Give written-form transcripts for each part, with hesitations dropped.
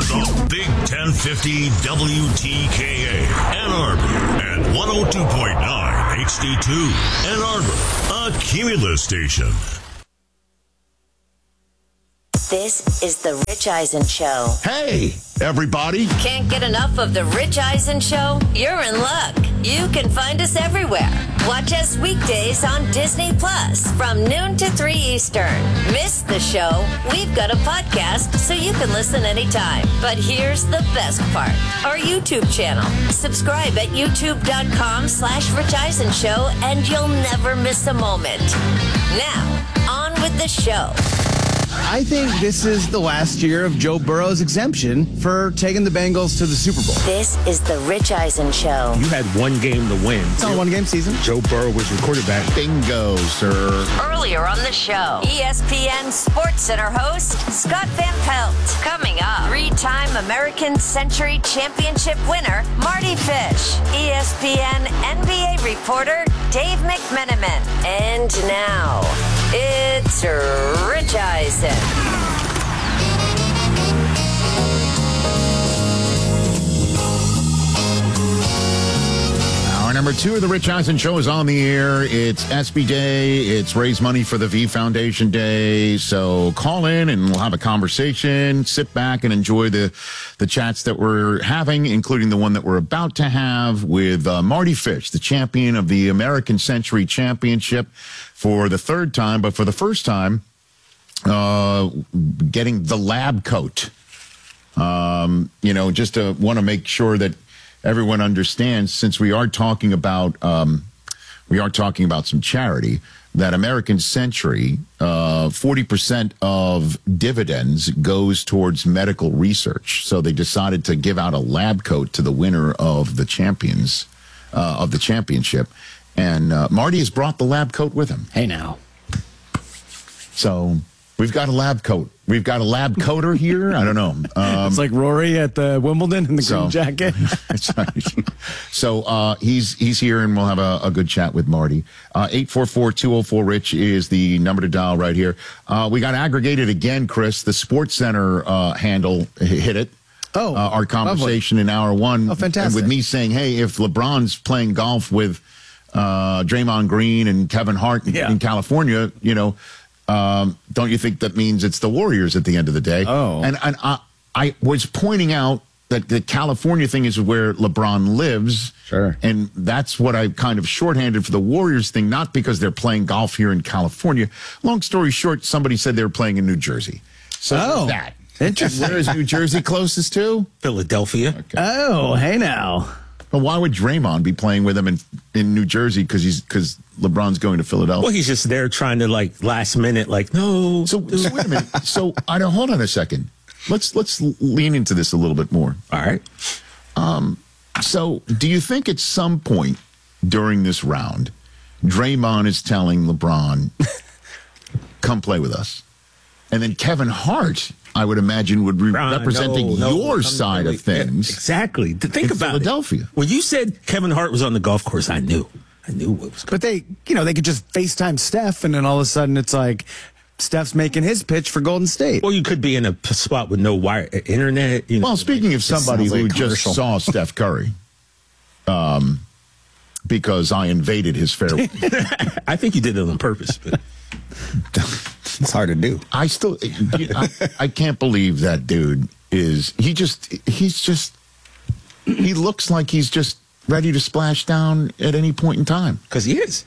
The Big 1050 WTKA, Ann Arbor, and 102.9 HD2, Ann Arbor, a Cumulus station. This is the Rich Eisen Show. Hey, everybody. Can't get enough of the Rich Eisen Show? You're in luck. You can find us everywhere. Watch us weekdays on Disney Plus from noon to 3 Eastern. Miss the show? We've got a podcast so you can listen anytime. But here's the best part. Our YouTube channel. Subscribe at youtube.com/Rich Eisen Show and you'll never miss a moment. Now, on with the show. I think this is the last year of Joe Burrow's exemption for taking the Bengals to the Super Bowl. This is the Rich Eisen Show. You had one game to win. It's not a one-game season. Joe Burrow was your quarterback. Bingo, sir. Earlier on the show, ESPN Sports Center host Scott Van Pelt. Coming up, three-time American Century Championship winner Marty Fish. ESPN NBA reporter Dave McMenamin. And now, it's Rich Eisen. Hour number 2 of the Rich Eisen Show is on the air. It's SB Day. It's Raise Money for the V Foundation Day. So call in and we'll have a conversation. Sit back and enjoy the chats that we're having, including the one that we're about to have with Marty Fish, the champion of the American Century Championship for the third time, but for the first time, getting the lab coat. Just to want to make sure that everyone understands, since we are talking about some charity, that American Century, 40% of dividends goes towards medical research. So they decided to give out a lab coat to the winner of the champions of the championship. And Marty has brought the lab coat with him. Hey, now. So we've got a lab coat. We've got a lab coater here. I don't know. It's like Rory at the Wimbledon in the green jacket. That's right. So he's here, and we'll have a good chat with Marty. 844-204-RICH is the number to dial right here. We got aggregated again, Chris. The Sports Center handle hit it. Oh, our conversation lovely. in hour one. Oh, fantastic. With me saying, hey, if LeBron's playing golf with Draymond Green and Kevin Hart in California, don't you think that means it's the Warriors at the end of the day? Oh. And I was pointing out that the California thing is where LeBron lives. Sure. And that's what I kind of shorthanded for the Warriors thing, not because they're playing golf here in California. Long story short, somebody said they were playing in New Jersey. So there's that. Interesting. Where is New Jersey closest to? Philadelphia. Okay. Oh, hey, now. But why would Draymond be playing with him in New Jersey? Because LeBron's going to Philadelphia. Well, he's just there trying to last minute, no. So wait a minute. So hold on a second. Let's lean into this a little bit more. All right. So do you think at some point during this round, Draymond is telling LeBron, "Come play with us," and then Kevin Hart, I would imagine, would be representing your side of things. Exactly. Think about Philadelphia. When you said Kevin Hart was on the golf course, I knew what was going. But they could just FaceTime Steph, and then all of a sudden it's like Steph's making his pitch for Golden State. Well, you could be in a spot with no wire internet. Well, speaking of somebody who just saw Steph Curry, because I invaded his fairway. I think you did it on purpose. But It's hard to do. I can't believe that dude he looks like he's just ready to splash down at any point in time. Because he is.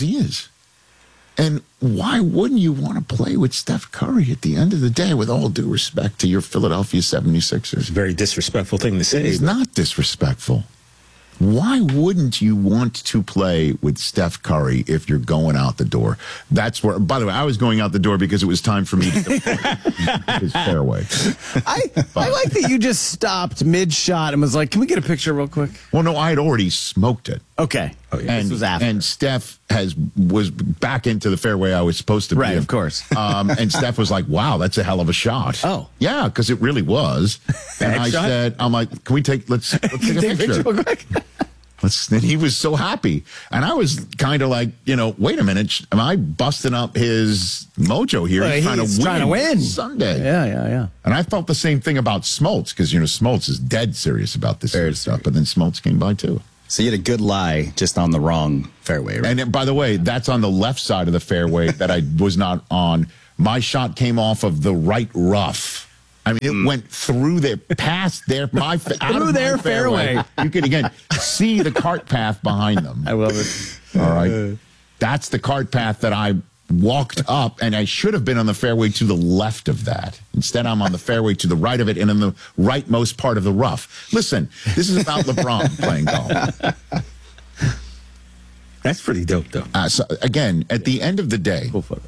And why wouldn't you want to play with Steph Curry at the end of the day, with all due respect to your Philadelphia 76ers? It's a very disrespectful thing to say. It's not disrespectful. Why wouldn't you want to play with Steph Curry if you're going out the door? That's where, by the way, I was going out the door because it was time for me to deploy his fairway. I like that you just stopped mid-shot and was like, can we get a picture real quick? Well, no, I had already smoked it. Okay. Oh, yeah. This was after. And Steph was back into the fairway I was supposed to be. Right, of course. And Steph was like, wow, that's a hell of a shot. Oh. Yeah, because it really was. And I said, I'm like, can we let's take a picture. Real quick. And he was so happy. And I was kind of like, wait a minute. Am I busting up his mojo here? Well, he's trying to win Sunday. Yeah. And I felt the same thing about Smoltz because, Smoltz is dead serious about this sort of stuff. But then Smoltz came by, too. So you had a good lie just on the wrong fairway, right? And then, by the way, that's on the left side of the fairway that I was not on. My shot came off of the right rough. I mean, it went through their, past their, through their fairway. You can, again, see the cart path behind them. I love it. All right. That's the cart path that I walked up, and I should have been on the fairway to the left of that. Instead, I'm on the fairway to the right of it and in the rightmost part of the rough. Listen, this is about LeBron playing golf. That's pretty dope, though. So again, at the end of the day,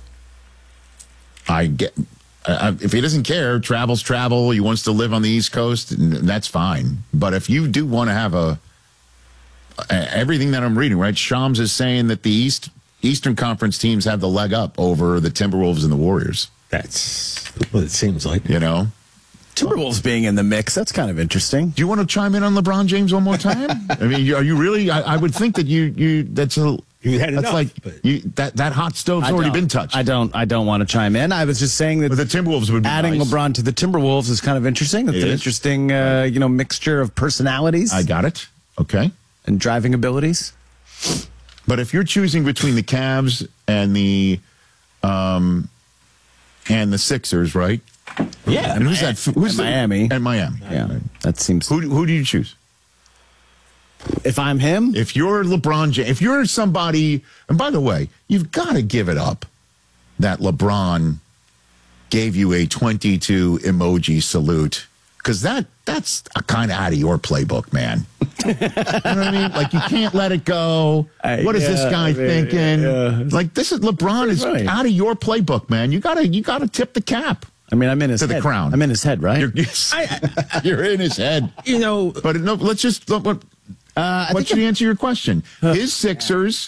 I get... if he doesn't care, travel's travel. He wants to live on the East Coast, and that's fine. But if you do want to have everything that I'm reading, right? Shams is saying that the Eastern Conference teams have the leg up over the Timberwolves and the Warriors. That's what it seems like. Timberwolves being in the mix, that's kind of interesting. Do you want to chime in on LeBron James one more time? I mean, are you really? I would think that you had enough. That's like that hot stove's already been touched. I don't want to chime in. I was just saying that but the Timberwolves would be adding nice. LeBron to the Timberwolves is kind of interesting. It's an interesting, mixture of personalities. I got it. Okay. And driving abilities. But if you're choosing between the Cavs and the Sixers, right? Yeah. And who's that? Who's Miami? And Miami. Yeah. Right. That seems. Who do you choose? If I'm him? If you're LeBron James, if you're somebody, and by the way, you've got to give it up that LeBron gave you a 22 emoji salute, because that's kind of out of your playbook, man. You know what I mean? Like, you can't let it go. What is this guy thinking? Yeah. Like, this is LeBron is out of your playbook, man. You gotta tip the cap. I mean, I'm in his head. To the crown. I'm in his head, right? You're in his head. But no, let's just. What should answer your question? His Sixers,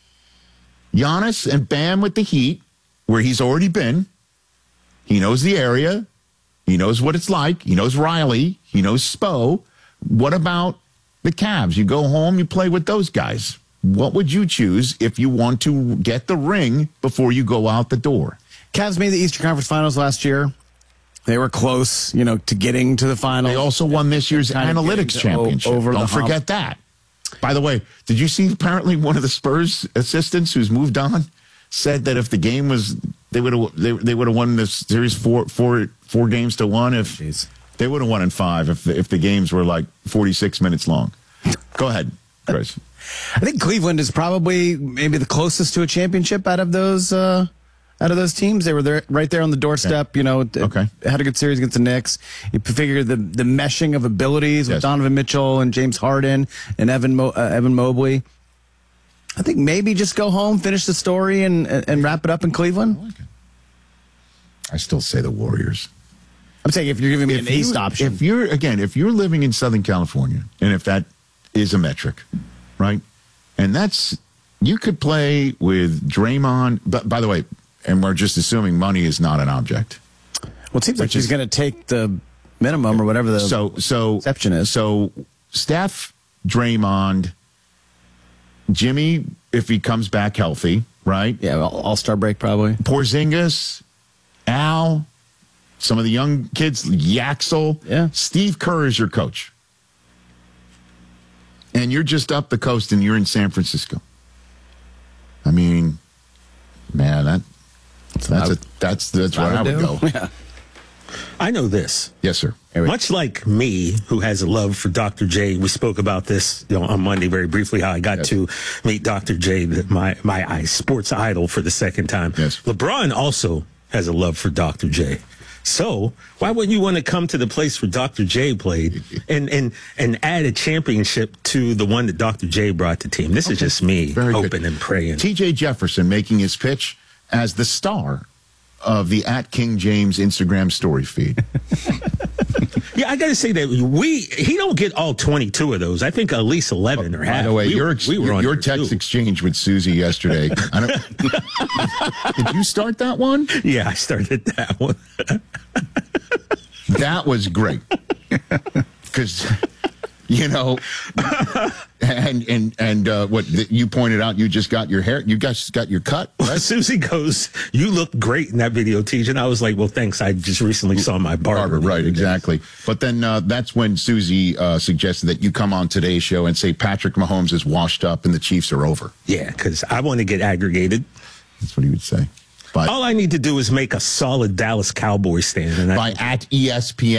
Giannis and Bam with the Heat, where he's already been. He knows the area. He knows what it's like. He knows Riley. He knows Spo. What about the Cavs? You go home, you play with those guys. What would you choose if you want to get the ring before you go out the door? Cavs made the Eastern Conference Finals last year. They were close, to getting to the finals. They also won this year's analytics championship. Don't forget that. By the way, did you see apparently one of the Spurs assistants who's moved on said that if the game was, they would have won this series four games to one if they would have won in 5 if the games were like 46 minutes long. Go ahead, Chris. I think Cleveland is probably maybe the closest to a championship out of those teams. They were there, right there on the doorstep. Okay. Had a good series against the Knicks. You figure the meshing of abilities with Donovan Mitchell and James Harden and Evan Mobley. I think maybe just go home, finish the story, and wrap it up in Cleveland. I like it. I still say the Warriors. I'm saying if you're giving me an East option. If you're living in Southern California, and if that is a metric, right? And you could play with Draymond. But by the way, and we're just assuming money is not an object. Well, it seems like he's going to take the minimum or whatever the exception is. So Steph, Draymond, Jimmy, if he comes back healthy, right? Yeah, All-Star break probably. Porzingis, Al, some of the young kids, Yaxel. Yeah. Steve Kerr is your coach. And you're just up the coast and you're in San Francisco. I mean, man, that's where I would go. Yeah. I know this. Yes, sir. Much like me, who has a love for Dr. J, we spoke about this on Monday very briefly, how I got to meet Dr. J, my sports idol, for the second time. Yes. LeBron also has a love for Dr. J. So why wouldn't you want to come to the place where Dr. J played and add a championship to the one that Dr. J brought to the team? This is just me hoping and praying. T.J. Jefferson making his pitch as the star of the @KingJames Instagram story feed. Yeah, I got to say that he don't get all 22 of those. I think at least 11 or half. By the way, your your text exchange with Susie yesterday. Did you start that one? Yeah, I started that one. That was great. Because, And what you pointed out, you just got your hair, you guys got your cut, right? Susie goes, "You look great in that video, Teach." And I was like, "Well, thanks. I just recently saw my barber." Right, exactly. But then that's when Susie suggested that you come on today's show and say Patrick Mahomes is washed up and the Chiefs are over. Yeah, because I want to get aggregated. That's what he would say. But all I need to do is make a solid Dallas Cowboys stand. And at ESPN.